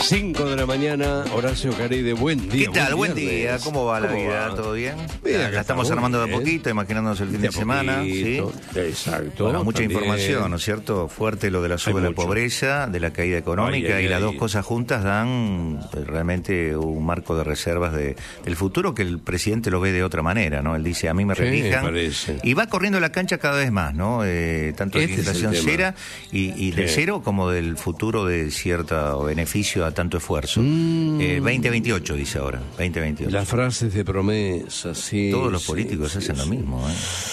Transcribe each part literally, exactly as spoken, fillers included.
cinco de la mañana, Horacio Caride, buen día. ¿Qué tal? Buen, buen día. ¿Cómo va la ¿Cómo vida? va? ¿Todo bien? Bien, la, la estamos armando de a poquito, imaginándonos el fin de, de semana. ¿Sí? Exacto. Bueno, mucha también. información, ¿no es cierto? Fuerte lo de la suba de la pobreza, de la caída económica, ay, ay, y las ay. dos cosas juntas dan realmente un marco de reservas de, del futuro que el presidente lo ve de otra manera, ¿no? Él dice, a mí me relijan. Sí, y va corriendo la cancha cada vez más, ¿no? Eh, tanto de este la inflación cera y, y de sí. cero como del futuro de cierto beneficio a tanto esfuerzo. Mm. Eh, veinte veintiocho dice ahora, veinte veintiocho. Las frases de promesa, sí. Todos los sí, políticos sí, hacen sí. lo mismo, ¿eh?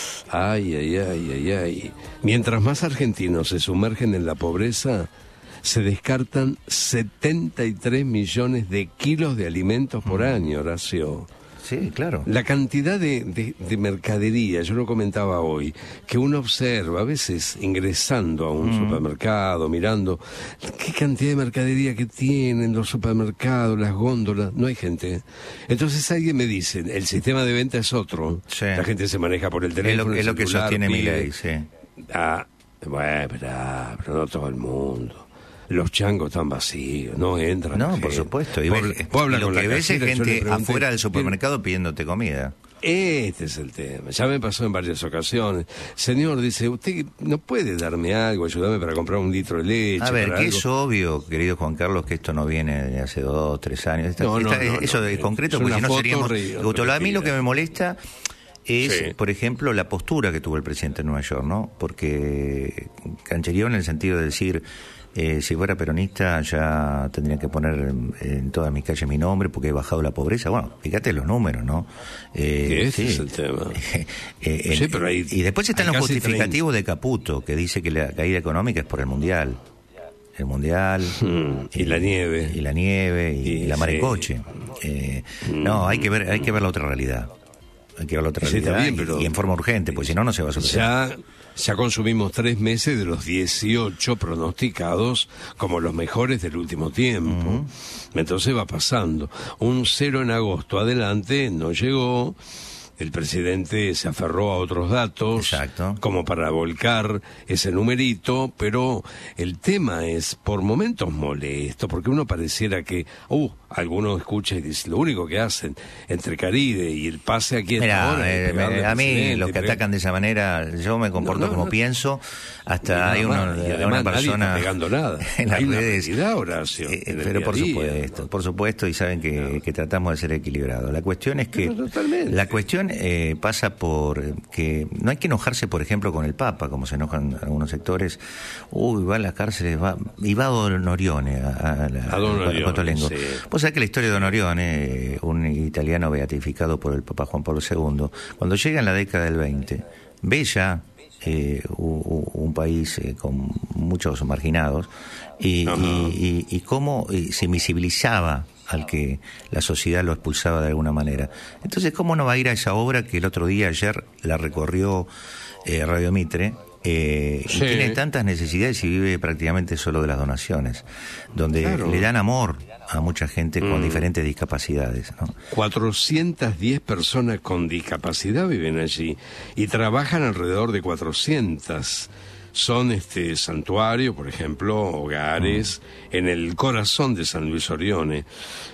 Ay, ay, ay, ay, ay. Mientras más argentinos se sumergen en la pobreza, se descartan setenta y tres millones de kilos de alimentos por mm. año, Horacio. Sí, claro. La cantidad de, de, de mercadería, yo lo comentaba hoy, que uno observa a veces ingresando a un mm. supermercado, mirando qué cantidad de mercadería que tienen los supermercados, las góndolas, no hay gente. Entonces alguien me dice, el sistema de venta es otro, sí. La gente se maneja por el teléfono, es lo, es lo que sostiene mi ley, sí. Ah, bueno, pero, pero no todo el mundo. Los changos están vacíos, no entran. No, gente. por supuesto. Y, ¿Puedo, ves, ¿puedo hablar y lo con que la ves es gente pregunté, afuera del supermercado pidiéndote comida. Este es el tema. Ya me pasó en varias ocasiones. Señor, dice, ¿usted no puede darme algo, ayudarme para comprar un litro de leche? A ver, que algo? Es obvio, querido Juan Carlos, que esto no viene de hace dos, tres años. Esta, no, no, esta, no, eso no, de no, concreto, porque si no seríamos... A mí lo que me molesta es, sí. por ejemplo, la postura que tuvo el presidente de Nueva York, ¿no? Porque canchereó en el sentido de decir... Eh, si fuera peronista ya tendría que poner en, en todas mis calles mi nombre porque he bajado la pobreza. Bueno, fíjate los números, ¿no? Eh, ese sí. es el tema. eh, eh, sí, pero hay, y después están los justificativos treinta de Caputo, que dice que la caída económica es por el Mundial. El Mundial. Hmm, y, y la nieve. Y la nieve, y, y la maricoche. Sí. Eh, hmm. No, hay que ver hay que ver la otra realidad. Hay que ver la otra sí, realidad bien, y, pero y en forma urgente, porque si no, no se va a solucionar. Ya... Ya consumimos tres meses de los dieciocho pronosticados como los mejores del último tiempo. Uh-huh. Entonces va pasando. Un cero en agosto adelante no llegó. El presidente se aferró a otros datos. Exacto. Como para volcar ese numerito, pero el tema es por momentos molesto, porque uno pareciera que, uh, alguno escucha y dice, lo único que hacen entre Caride y el pase aquí en Mirá, ahora, eh, me, a mí los que pero... atacan de esa manera, yo me comporto no, no, como no, pienso, hasta hay uno, una persona nadie está pegando nada. En las hay redes, una realidad, Horacio, eh, pero por día, supuesto, ¿no? por supuesto, y saben que, no. que tratamos de ser equilibrados. La cuestión es que la cuestión eh, pasa por que no hay que enojarse, por ejemplo, con el Papa, como se enojan algunos sectores. Uy, va a las cárceles, va y va a Don Orione, a, a, la, a Don Orione, Cotolengo. Sí. Vos sabés que la historia de Don Orione, un italiano beatificado por el Papa Juan Pablo segundo, cuando llega en la década del veinte, ve ya eh, un, un país eh, con muchos marginados y, y, y, y cómo eh, se invisibilizaba al que la sociedad lo expulsaba de alguna manera. Entonces, ¿cómo no va a ir a esa obra que el otro día, ayer, la recorrió eh, Radio Mitre? Eh, sí. Y tiene tantas necesidades y vive prácticamente solo de las donaciones, donde claro. le dan amor a mucha gente con mm. diferentes discapacidades, ¿no? cuatrocientas diez personas con discapacidad viven allí y trabajan alrededor de cuatrocientas. Son este santuario, por ejemplo, hogares mm. en el corazón de San Luis Orione.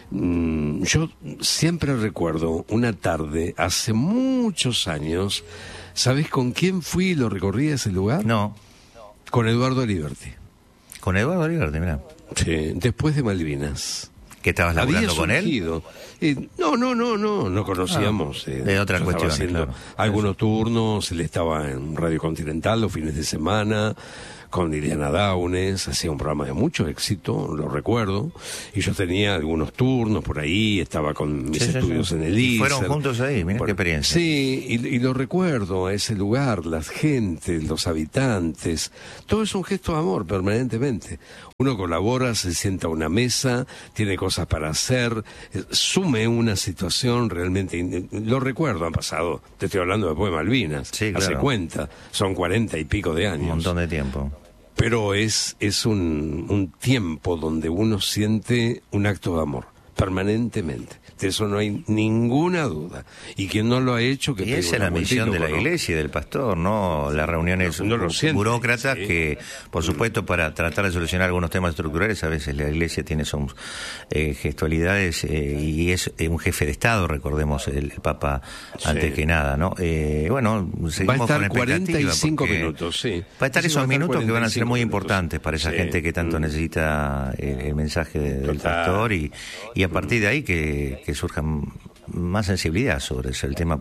Mm, yo siempre recuerdo una tarde hace muchos años. ¿Sabés con quién fui y lo recorrí a ese lugar? No. Con Eduardo Aliberti. ¿Con Eduardo Aliberti, mirá? Sí, después de Malvinas. ¿Qué estabas laburando con él? Eh, no, no, no, no, no conocíamos. Ah, eh, de otras cuestiones, claro. Algunos turnos, él estaba en Radio Continental los fines de semana, con Liliana Daunes, hacía un programa de mucho éxito, lo recuerdo, y yo tenía algunos turnos por ahí, estaba con mis sí, estudios sí, sí. en el I S E R. Fueron juntos ahí, mira qué experiencia. Sí, y, y lo recuerdo, a ese lugar, las gentes, los habitantes, todo es un gesto de amor permanentemente. Uno colabora, se sienta a una mesa, tiene cosas para hacer, sume una situación realmente... Lo recuerdo, han pasado, te estoy hablando después de Malvinas, sí, claro. hace cuenta, son cuarenta y pico de años. Un montón de tiempo. Pero es, es un, un tiempo donde uno siente un acto de amor, permanentemente. De eso no hay ninguna duda. Y quien no lo ha hecho, que y esa es la misión de la iglesia y del pastor, ¿no? Las reuniones no, no burócratas sí. que, por supuesto, para tratar de solucionar algunos temas estructurales, a veces la iglesia tiene son eh, gestualidades eh, y es eh, un jefe de Estado, recordemos, el, el Papa, sí. antes que nada, ¿no? Eh, bueno, seguimos va a estar con cuarenta y cinco minutos, sí. Va a estar sí, esos va a estar minutos que van a ser muy minutos. importantes para esa sí. gente que tanto mm. necesita el, el mensaje de, del pastor y, y a partir de ahí que, que surjan más sensibilidad sobre el tema